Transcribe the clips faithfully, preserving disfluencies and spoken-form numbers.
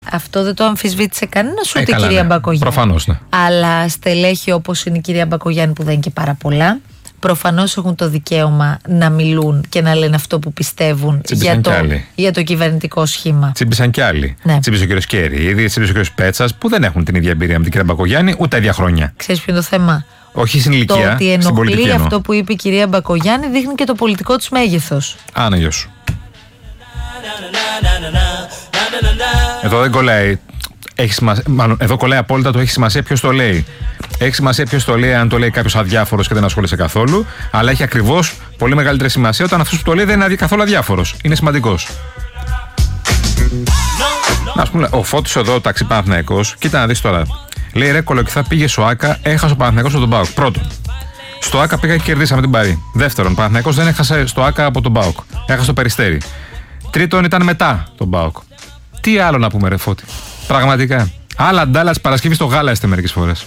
Αυτό δεν το αμφισβήτησε κανένας, ούτε ε, η καλά, κυρία ναι. Μπακογιάννη. Προφανώς, ναι. Αλλά στελέχη όπως είναι η κυρία Μπακογιάννη, που δεν είναι και πάρα πολλά, προφανώς έχουν το δικαίωμα να μιλούν και να λένε αυτό που πιστεύουν για το, για το κυβερνητικό σχήμα. Τσίμπησαν κι άλλοι. Ναι. Τσίμπησε ο κύριος Κερίδη, τσίμπησε ο κύριος Πέτσας, που δεν έχουν την ίδια εμπειρία με την κυρία Μπακογιάννη ούτε ίδια χρόνια. Ξέρεις ποιο είναι το θέμα? Όχι στην ηλικία. Το ότι ενοχλεί αυτό που είπε η κυρία Μπακογιάννη δείχνει και το πολιτικό της μέγεθος. Άνα, γιο σου. Εδώ δεν κολλάει. Έχει σημασία, μάλλον, εδώ κολλάει απόλυτα το έχει σημασία ποιος το λέει. Έχει σημασία ποιος το λέει, αν το λέει κάποιος αδιάφορος και δεν ασχολείται καθόλου. Αλλά έχει ακριβώς πολύ μεγαλύτερη σημασία όταν αυτός που το λέει δεν είναι καθόλου αδιάφορος. Είναι σημαντικός. Να πούμε, ο Φώτης εδώ, ταξί Παναθηναϊκός, κοίτα να δεις τώρα. Λέει ρε κολοκυθά, πήγε στο ΆΚΑ, έχασε ο Παναθηναϊκός από τον ΠΑΟΚ. Πρώτον, στο ΆΚΑ πήγα και κερδίσαμε την Παρί. Δεύτερον, ο Παναθηναϊκός δεν έχασε στο ΆΚΑ από τον ΠΑΟΚ. Έχασε το Περιστέρι. Τρίτον, ήταν μετά τον ΠΑΟΚ. Τι άλλο να πούμε, ρε Φώτη? Πραγματικά. Άλλα ντάλα της Παρασκευής στο γάλα είστε μερικές φορές.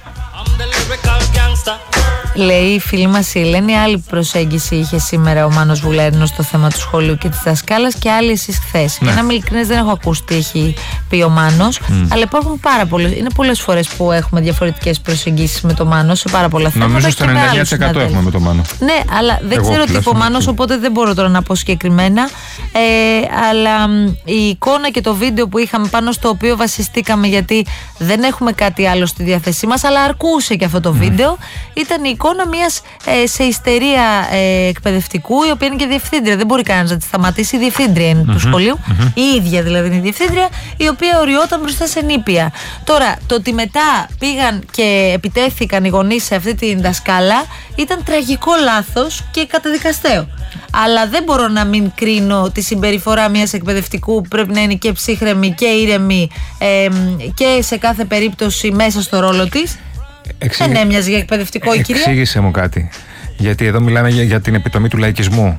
Λέει η φίλη μας η Ελένη, άλλη προσέγγιση είχε σήμερα ο Μάνος Βουλέρινος στο θέμα του σχολείου και της δασκάλας και άλλη εσείς χθες. Ναι. Για να είμαι ειλικρινές, δεν έχω ακούσει τι έχει πει ο Μάνος, mm. αλλά υπάρχουν πάρα πολλές. Είναι πολλές φορές που έχουμε διαφορετικές προσεγγίσεις με το Μάνο σε πάρα πολλά θέματα. Νομίζω στο ενενήντα εννέα τοις εκατό έχουμε με το Μάνο. Ναι, αλλά δεν Εγώ ξέρω τι είπε ο Μάνος, οπότε δεν μπορώ τώρα να πω συγκεκριμένα. Ε, αλλά η εικόνα και το βίντεο που είχαμε, πάνω στο οποίο βασιστήκαμε, γιατί δεν έχουμε κάτι άλλο στη διάθεσή μας, αλλά αρκούσε και αυτό το mm. βίντεο, ήταν η εικόνα μιας ε, σε ιστερία ε, εκπαιδευτικού, η οποία είναι και διευθύντρια. Δεν μπορεί κανένας να τη σταματήσει. Η διευθύντρια είναι mm-hmm, του σχολείου, mm-hmm. η ίδια δηλαδή είναι η διευθύντρια, η οποία οριόταν μπροστά σε νήπια. Τώρα, το ότι μετά πήγαν και επιτέθηκαν οι γονείς σε αυτή την δασκάλα ήταν τραγικό λάθος και καταδικαστέο. Αλλά δεν μπορώ να μην κρίνω τη συμπεριφορά μιας εκπαιδευτικού που πρέπει να είναι και ψύχρεμη και ήρεμη ε, και σε κάθε περίπτωση μέσα στο ρόλο της. Εξήγη... Δεν έμοιαζε για εκπαιδευτικό η κυρία. Εξήγησε μου κάτι. Γιατί εδώ μιλάμε για, για την επιτομή του λαϊκισμού.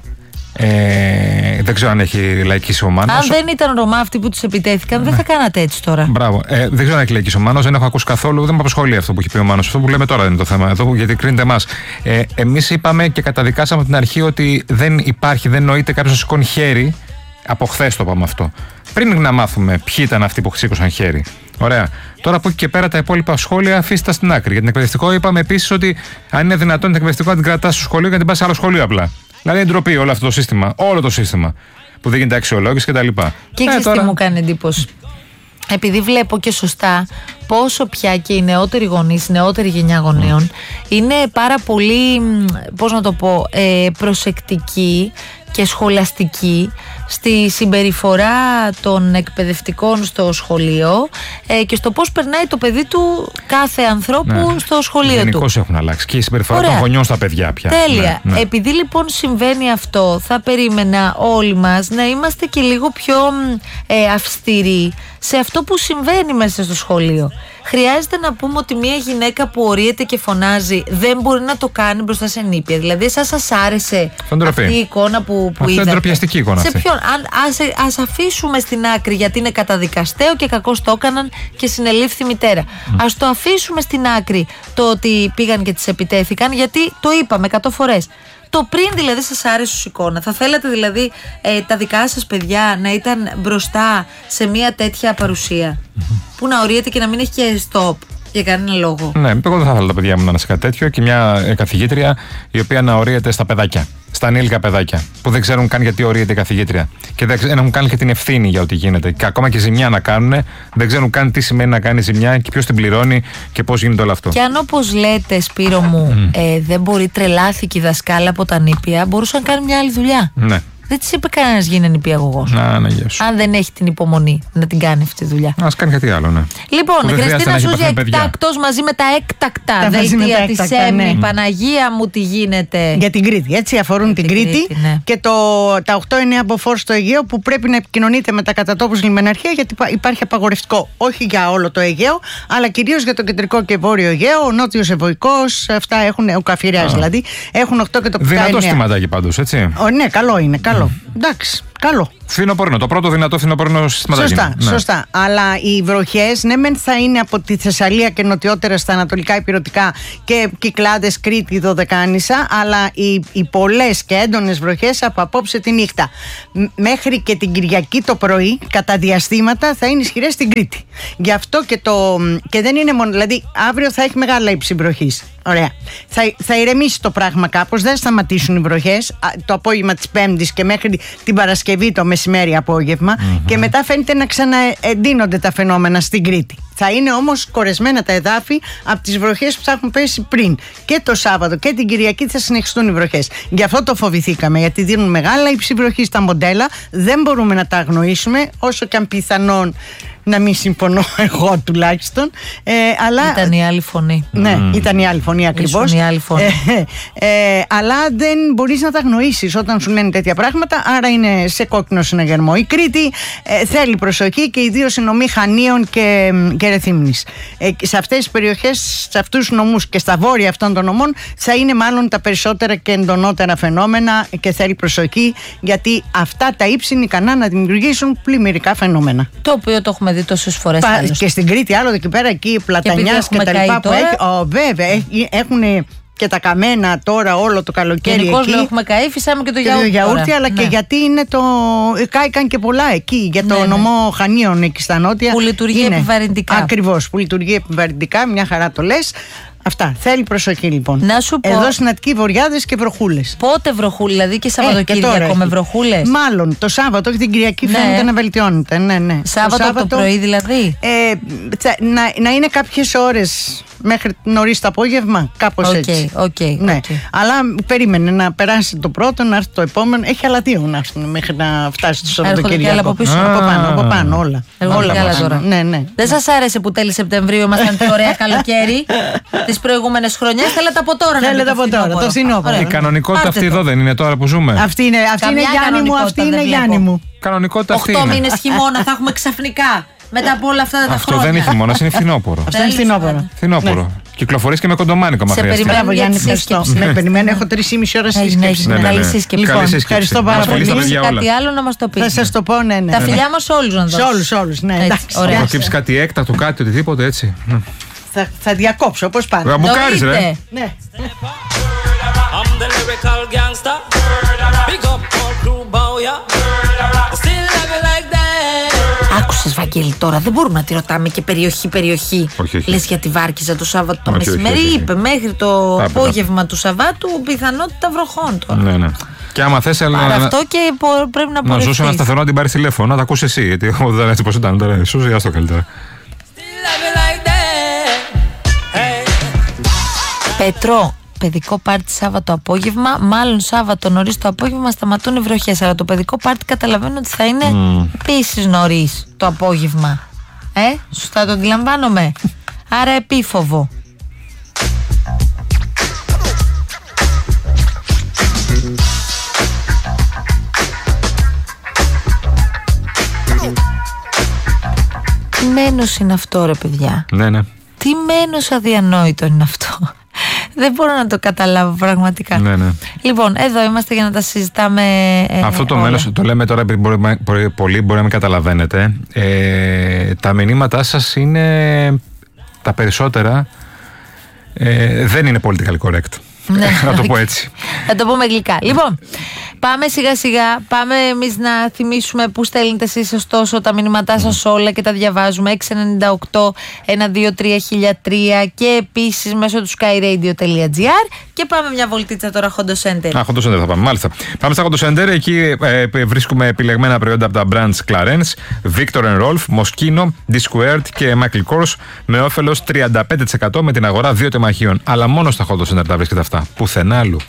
Ε, δεν ξέρω αν έχει λαϊκίσει ο Μάνος. Αν δεν ήταν Ρωμά αυτοί που τους επιτέθηκαν, ναι. δεν θα κάνατε έτσι τώρα. Μπράβο. Ε, δεν ξέρω αν έχει λαϊκίσει ο Μάνος, δεν έχω ακούσει καθόλου, δεν με απασχολεί αυτό που έχει πει ο Μάνος. Αυτό που λέμε τώρα δεν είναι το θέμα. Εδώ, γιατί κρίνεται εμάς. Ε, εμείς είπαμε και καταδικάσαμε από την αρχή ότι δεν υπάρχει, δεν νοείται κάποιος να σηκώνει χέρι. Από χθες το είπαμε αυτό. Πριν να μάθουμε ποιοι ήταν αυτοί που σήκωσαν χέρι. Ωραία. Τώρα από εκεί και πέρα τα υπόλοιπα σχόλια αφήστε τα στην άκρη. Για την εκπαιδευτικό είπαμε επίσης ότι αν είναι δυνατόν την εκπαιδευτικό να την κρατάς στο σχολείο και να την πας σε άλλο σχολείο απλά. Δηλαδή είναι ντροπή όλο αυτό το σύστημα. Όλο το σύστημα. Που δεν γίνεται αξιολόγηση κτλ. Και, και ξέρεις τι μου κάνει εντύπωση? Επειδή βλέπω και σωστά πόσο πια και οι νεότεροι γονείς, η νεότερη γενιά γονέων mm. είναι πάρα πολύ, πώς να το πω, ε, προσεκτικοί και σχολαστικοί στη συμπεριφορά των εκπαιδευτικών στο σχολείο ε, και στο πώς περνάει το παιδί του κάθε ανθρώπου ναι. στο σχολείο του. Γενικώς έχουν αλλάξει και η συμπεριφορά Ωραία. των γονιών στα παιδιά πια. Τέλεια. Ναι, ναι. Επειδή λοιπόν συμβαίνει αυτό, θα περίμενα όλοι μας να είμαστε και λίγο πιο ε, αυστηροί σε αυτό που συμβαίνει μέσα στο σχολείο. Χρειάζεται να πούμε ότι μια γυναίκα που ορίεται και φωνάζει δεν μπορεί να το κάνει μπροστά σε νήπια. Δηλαδή, εσάς σας άρεσε αυτή η εικόνα που, που αυτή είδατε? Είναι ντροπιαστική εικόνα σε αυτή. Ποιον, αν, ας, ας αφήσουμε στην άκρη γιατί είναι καταδικαστέο και κακώς το έκαναν και συνελήφθη μητέρα. Mm. Ας το αφήσουμε στην άκρη το ότι πήγαν και τις επιτέθηκαν, γιατί το είπαμε εκατό φορές. Το πριν δηλαδή σας άρεσε ως εικόνα. Θα θέλατε δηλαδή ε, τα δικά σας παιδιά να ήταν μπροστά σε μια τέτοια παρουσία mm-hmm. που να ορίεται και να μην έχει και stop για κανένα λόγο? Ναι, εγώ δεν θα ήθελα τα παιδιά μου να είναι σε κάτι τέτοιο και μια ε, καθηγήτρια η οποία να ορίεται στα παιδάκια, στα ανήλικα παιδάκια που δεν ξέρουν καν γιατί ορίεται η καθηγήτρια και δεν έχουν καν και την ευθύνη για ό,τι γίνεται. Και ακόμα και ζημιά να κάνουν, δεν ξέρουν καν τι σημαίνει να κάνει ζημιά και ποιος την πληρώνει και πώς γίνεται όλο αυτό. Και αν, όπως λέτε, Σπύρο μου, ε, δεν μπορεί, τρελάθηκε η δασκάλα από τα νήπια, μπορούσε να κάνει μια άλλη δουλειά. Ναι. Δεν της είπε κανένας γίνει νηπιαγωγός. Να, ναι, γεια σου. Αν δεν έχει την υπομονή να την κάνει αυτή τη δουλειά. Ας κάνει κάτι άλλο, ναι. Λοιπόν, Χριστίνα Σούζια, εκτάκτος μαζί με τα έκτακτα δελτία της ΕΜΗ. Ναι. Παναγία μου, τι γίνεται. Για την Κρήτη, έτσι, αφορούν την, την Κρήτη. Κρήτη ναι. Και το, τα οκτώ εννέα μποφόρ στο Αιγαίο που πρέπει να επικοινωνείτε με τα κατατόπους λιμεναρχία, γιατί υπάρχει απαγορευτικό όχι για όλο το Αιγαίο, αλλά κυρίως για το κεντρικό και βόρειο Αιγαίο. Ο νότιος Ευωικός, αυτά έχουν, ο Καφιρέας δηλαδή, έχουν οκτώ και το εννέα. Δυνατό στιματάκι πάντως, έτσι. Ο, ναι, καλό είναι, καλό. Mm. Εντάξει. Καλό. Φθινοπορεινό, το πρώτο δυνατό φθινοπορεινό συστηματάκι. Σωστά, ναι. σωστά. Αλλά οι βροχές, ναι, μεν θα είναι από τη Θεσσαλία και νοτιότερα στα ανατολικά ηπειρωτικά και Κυκλάδες, Κρήτη, Δωδεκάνησα, αλλά οι, οι πολλές και έντονες βροχές από απόψε τη νύχτα μέχρι και την Κυριακή το πρωί, κατά διαστήματα, θα είναι ισχυρές στην Κρήτη. Γι' αυτό και, το, και δεν είναι μόνο. Δηλαδή, αύριο θα έχει μεγάλα ύψη βροχής. Ωραία. Θα, θα ηρεμήσει το πράγμα κάπως, δεν σταματήσουν οι βροχές το απόγευμα της Πέμπτης και μέχρι την Παρασκευή το μεσημέρι απόγευμα, mm-hmm. και μετά φαίνεται να ξαναεντείνονται τα φαινόμενα στην Κρήτη. Θα είναι όμως κορεσμένα τα εδάφη από τις βροχές που θα έχουν πέσει πριν. Και το Σάββατο και την Κυριακή θα συνεχιστούν οι βροχές. Γι' αυτό το φοβηθήκαμε, γιατί δίνουν μεγάλα ύψη βροχή στα μοντέλα. Δεν μπορούμε να τα αγνοήσουμε, όσο και αν πιθανόν να μην συμφωνώ εγώ τουλάχιστον. Ε, αλλά... Ήταν η άλλη φωνή. Ναι, mm. ήταν η άλλη φωνή ακριβώς. Ήσουν η άλλη φωνή. Ε, ε, αλλά δεν μπορείς να τα αγνοήσεις όταν σου λένε τέτοια πράγματα, άρα είναι σε κόκκινο συναγερμό. Η Κρήτη ε, θέλει προσοχή και ιδίως οι νομοί Χανίων και, και Ρεθύμνης. Ε, σε αυτές τις περιοχές, σε αυτούς τους νομούς και στα βόρεια αυτών των νομών θα είναι μάλλον τα περισσότερα και εντονότερα φαινόμενα και θέλει προσοχή, γιατί αυτά τα ύψη είναι ικανά να δημιουργήσουν πλημμυρικά φαινόμενα. Το οποίο το έχουμε δει τόσες φορές. Πα, και στην Κρήτη, άλλο εκεί πέρα, εκεί Πλατανιάς και, και τα λοιπά που έχει. Ο, βέβαια, έχουν και τα καμένα τώρα όλο το καλοκαίρι. Γενικώς λέω έχουμε καεί, φυσάμε και το γιαούρτι. Το γιαούρτι, αλλά ναι. και γιατί είναι το. Κάηκαν και πολλά εκεί. Για το ναι, νομό ναι. Χανίων εκεί στα νότια. Που λειτουργεί είναι. επιβαρυντικά. Ακριβώς, που λειτουργεί επιβαρυντικά, μια χαρά το λες. Αυτά. Θέλει προσοχή λοιπόν. Να σου πω. Εδώ στην Αττική βορειάδες και βροχούλες. Πότε βροχούλες, δηλαδή και Σαββατοκύριακο ε, με βροχούλες. Μάλλον το Σάββατο, όχι την Κυριακή, ναι. φαίνεται να βελτιώνεται. Ναι, ναι. Σάββατο, το, Σάββατο το πρωί δηλαδή. Ε, θα, να, να είναι κάποιες ώρες μέχρι νωρίς το απόγευμα, κάπως okay, έτσι. Okay, ναι. okay. Αλλά περίμενε να περάσει το πρώτο, να έρθει το επόμενο. Έχει άλλα δύο να έρθουν μέχρι να φτάσει το Σαββατοκύριακο. Από πίσω. Από πάνω, από πάνω όλα. όλα τώρα. Ναι, ναι. Δεν σας άρεσε που τέλη Σεπτεμβρίου ήμασταν τι ωραία καλοκαίρι τις προηγούμενες χρονιές? Θέλετε από τώρα να Θέλετε από τώρα, το φθινόπωρο. Η κανονικότητα αυτή εδώ δεν είναι τώρα που ζούμε? Αυτή είναι Γιάννη μου, αυτή είναι Γιάννη μου. Κανονικότητα αυτή είναι. Οκτώ μήνες χειμώνα θα έχουμε ξαφνικά. Μετά από όλα αυτά τα Αυτό χρόνια. δεν είναι χειμώνα, είναι φθινόπωρο. Αυτό είναι φθινόπωρο. Φθινόπωρο. Ναι. Κυκλοφορείς και με κοντομάνικο μα χρειαστεί. Σε περιμένω, Γιάννη, ευχαριστώ. Ναι, περιμένω, έχω τρεις και μισή ώρες σύσκεψη. Καλή σύσκεψη. Λοιπόν, ευχαριστώ πάρα πολύ. Κάτι άλλο να μας το πείτε. Θα σας το πω, ναι, ναι. Τα φιλιά μας όλους να δώσω. Σε όλους, όλους, ναι. Θα προκύψει κάτι έκτακτο, κάτι οτιδήποτε έτσι. Θα διακόψω, όπως πάντα. Γαμπουκάρεις, ρε. Ναι. I'm the lyrical gangster. Big up all crew, bow ya. Still love you like that. Άκουσες, Βαγγέλη, τώρα δεν μπορούμε να τη ρωτάμε και περιοχή περιοχή. Όχι, όχι. Λες για τη Βάρκιζα το Σάββατο το όχι, μεσημέρι. όχι, όχι. Είπε μέχρι το Άπειρα. απόγευμα του Σαββάτου πιθανότητα βροχών τώρα. Ναι, ναι. Και άμα θες, Άρα να, αυτό και πρέπει να να ζούσε ένα σταθερό να την πάρεις τηλέφωνο, να τα ακούσεις εσύ. Γιατί εγώ δεν έτσι πως ήταν τώρα. Σου ζητάς το καλύτερα. Πέτρο, παιδικό πάρτι Σάββατο απόγευμα. Μάλλον Σάββατο νωρίς το απόγευμα σταματούν οι βροχές. Αλλά το παιδικό πάρτι καταλαβαίνω ότι θα είναι mm. επίσης νωρίς το απόγευμα. Ε, σωστά το αντιλαμβάνομαι. Άρα επίφοβο. Τι μένος είναι αυτό, ρε παιδιά? Ναι, ναι. Τι μένος αδιανόητο είναι αυτό? Δεν μπορώ να το καταλάβω πραγματικά. Ναι, ναι. Λοιπόν, εδώ είμαστε για να τα συζητάμε. Ε, Αυτό το όλα. μένος, το λέμε τώρα επειδή μπορεί, μπορεί, πολλοί μπορεί να μην καταλαβαίνετε. Ε, τα μηνύματά σας είναι τα περισσότερα ε, δεν είναι political correct. Ναι, να το πω έτσι. Θα το πούμε γλυκά. Λοιπόν, πάμε σιγά σιγά. Πάμε εμείς να θυμίσουμε που στέλνετε εσείς ωστόσο τα μηνύματά σας όλα και τα διαβάζουμε. έξι εννιά οκτώ ένα δύο τρία χίλια τρία και επίσης μέσω του skyradio.gr. Και πάμε μια βολτίτσα τώρα Hondo Center. Α, Hondo Center θα πάμε, μάλιστα. Πάμε στα Hondo Center. Εκεί ε, βρίσκουμε επιλεγμένα προϊόντα από τα brands Clarence, Victor and Rolf, Moschino, D-Squared και Michael Kors με όφελος τριάντα πέντε τοις εκατό με την αγορά δύο τεμαχίων. Αλλά μόνο στα Hondo Center τα βρίσκεται αυτά. Πουθενά άλλου.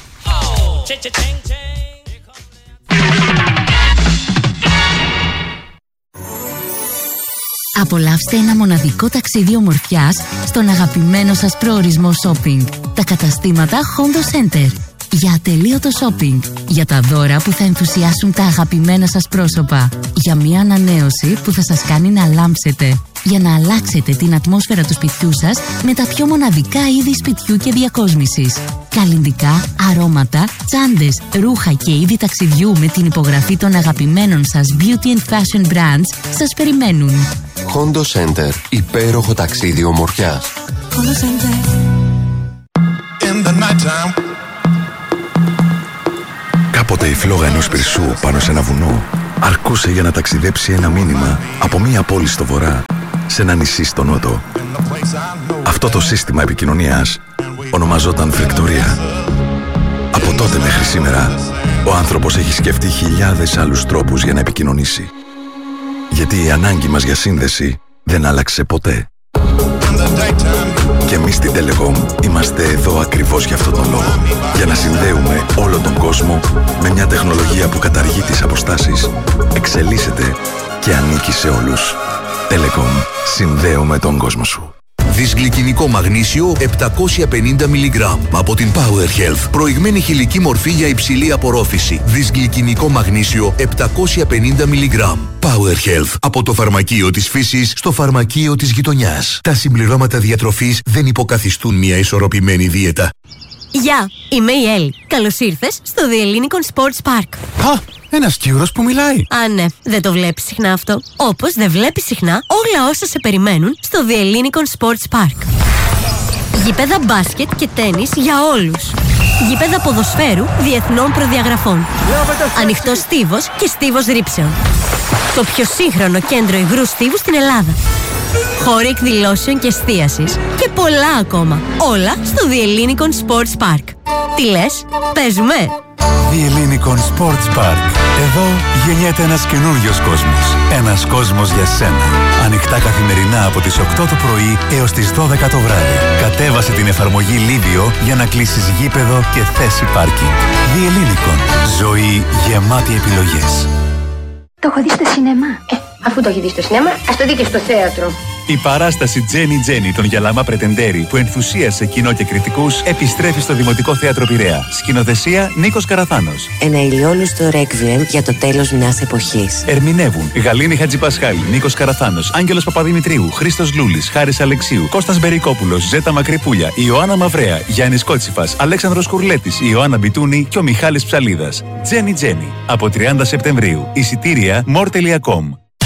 Απολαύστε ένα μοναδικό ταξίδι ομορφιάς στον αγαπημένο σας προορισμό shopping. Τα καταστήματα Hondo Center. Για ατελείωτο shopping. Για τα δώρα που θα ενθουσιάσουν τα αγαπημένα σας πρόσωπα. Για μια ανανέωση που θα σας κάνει να λάμψετε. για να αλλάξετε την ατμόσφαιρα του σπιτιού σας με τα πιο μοναδικά είδη σπιτιού και διακόσμησης. Καλλυντικά, αρώματα, τσάντες, ρούχα και είδη ταξιδιού με την υπογραφή των αγαπημένων σας beauty and fashion brands σας περιμένουν. Hondo Center. Υπέροχο ταξίδι ομορφιάς. Hondo Center. Κάποτε η φλόγα ενός πυρσού πάνω σε ένα βουνό αρκούσε για να ταξιδέψει ένα μήνυμα από μία πόλη στο βορρά σε ένα νησί στο νότο. Αυτό το σύστημα επικοινωνίας ονομαζόταν φρεκτορία. Από τότε μέχρι σήμερα, ο άνθρωπος έχει σκεφτεί χιλιάδες άλλους τρόπους για να επικοινωνήσει. Γιατί η ανάγκη μας για σύνδεση δεν άλλαξε ποτέ. Και εμείς στην Telecom είμαστε εδώ ακριβώς για αυτόν τον λόγο. Για να συνδέουμε όλο τον κόσμο με μια τεχνολογία που καταργεί τις αποστάσεις, εξελίσσεται και ανήκει σε όλους. Telecom. Συνδέουμε τον κόσμο σου. Δυσγλυκινικό μαγνήσιο επτακόσια πενήντα μιλιγκράμμ από την Power Health. Προηγμένη χηλική μορφή για υψηλή απορρόφηση. Δυσγλυκινικό μαγνήσιο επτακόσια πενήντα μιλιγκράμμ. Power Health. Από το φαρμακείο της φύσης στο φαρμακείο της γειτονιάς. Τα συμπληρώματα διατροφής δεν υποκαθιστούν μια ισορροπημένη δίαιτα. Γεια, είμαι η Έλλη. Καλώς ήρθες στο The Ellinikon Sports Park. Α, ένας Κύρος που μιλάει. Α, ναι, δεν το βλέπεις συχνά αυτό. Όπως δεν βλέπεις συχνά όλα όσα σε περιμένουν στο The Ellinikon Sports Park. Γήπεδα μπάσκετ και τένις για όλους. Γήπεδα ποδοσφαίρου διεθνών προδιαγραφών. Ανοιχτός στίβος και στίβος ρήψεων. Το πιο σύγχρονο κέντρο υγρού στίβου στην Ελλάδα. Χώροι εκδηλώσεων και εστίασης και πολλά ακόμα. Όλα στο The Ellinikon Sports Park. Τι λες, παίζουμε? The Ellinikon Sports Park. Εδώ γεννιέται ένας καινούριος κόσμος. Ένας κόσμος για σένα. Ανοιχτά καθημερινά από τις οκτώ το πρωί έως τις δώδεκα το βράδυ. Κατέβασε την εφαρμογή Livio για να κλείσεις γήπεδο και θέση πάρκινγκ. The Ellinikon. Ζωή γεμάτη επιλογές. Το έχω δει στο σινεμά. Ε, αφού το έχει δει στο σινεμά, ας το δει και στο θέατρο. Η παράσταση Τζένι Τζένι των Γιαλαμά Πρετεντέρη που ενθουσίασε κοινό και κριτικούς επιστρέφει στο Δημοτικό Θέατρο Πειραιά. Σκηνοθεσία Νίκος Καραθάνος. Ένα ηλιόλουστο ρέκβιεμ για το τέλος μιας εποχής. Ερμηνεύουν Γαλήνη Χατζηπασχάλη, Νίκος Καραθάνος, Άγγελος Παπαδημητρίου, Χρήστος Λούλης, Χάρης Αλεξίου, Κώστας Μπερικόπουλος, Ζέτα Μακρυπούλια, Ιωάννα Μαυρέα, Γιάννης Κότσιφας, Αλέξανδρος Κουρλέτης, Ιωάννα Μπιτούνη και ο Μιχάλης Ψαλίδας. Τζένι Τζένι. Από τριάντα Σεπτεμβρίου. Εισιτήρια more τελεία com.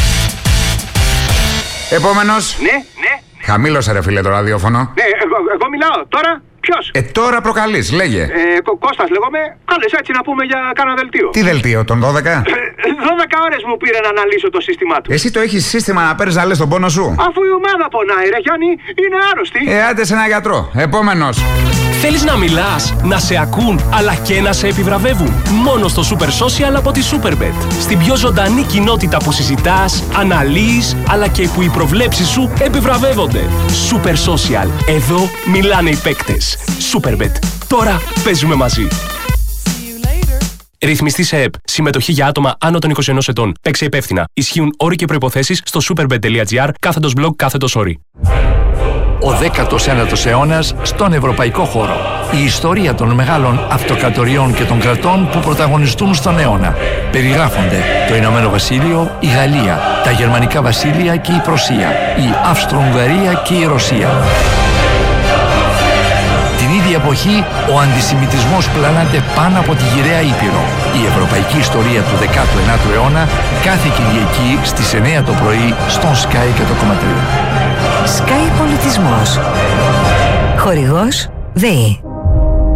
Επόμενος. Ναι, ναι. Χαμήλωσε ρε φίλε το ραδιόφωνο. Ναι, εγώ, εγώ μιλάω. Τώρα ποιος? Ε, τώρα προκαλείς, λέγε. Ε, Κω- Κώστας λέγομαι. Κάλες έτσι να πούμε για κάνα δελτίο. Τι δελτίο, τον δώδεκα? δώδεκα ώρες μου πήρε να αναλύσω το σύστημά του. Εσύ το έχεις σύστημα να παίρνεις να λες τον πόνο σου? Αφού η ομάδα πονάει ρε Γιάννη, είναι άρρωστη. Ε, άντε σε ένα γιατρό. Επόμενος. Θέλεις να μιλάς, να σε ακούν, αλλά και να σε επιβραβεύουν? Μόνο στο Super Social από τη Superbet. Στην πιο ζωντανή κοινότητα που συζητάς, αναλύεις, αλλά και που οι προβλέψεις σου επιβραβεύονται. Super Social. Εδώ μιλάνε οι παίκτες. Superbet. Τώρα παίζουμε μαζί. Ρυθμιστή σε ΕΠ. Συμμετοχή για άτομα άνω των είκοσι ενός ετών. Παίξε υπεύθυνα. Ισχύουν όροι και προϋποθέσεις στο superbet τελεία gr κάθετος blog κάθετος όροι. Ο δέκατος ένατος αιώνας στον ευρωπαϊκό χώρο. Η ιστορία των μεγάλων αυτοκρατοριών και των κρατών που πρωταγωνιστούν στον αιώνα. Περιγράφονται το Ηνωμένο Βασίλειο, η Γαλλία, τα Γερμανικά Βασίλεια και η Πρωσία, η Αυστρο-Ουγγαρία και η Ρωσία. Την ίδια εποχή, ο αντισημιτισμός πλανάται πάνω από τη γυραιά Ήπειρο. Η ευρωπαϊκή ιστορία του δέκατου ένατου αιώνα κάθε Κυριακή στις εννιά το πρωί στον Sky και το κόμμα τρία. Sky Πολιτισμός. Χορηγός ΔΕΗ.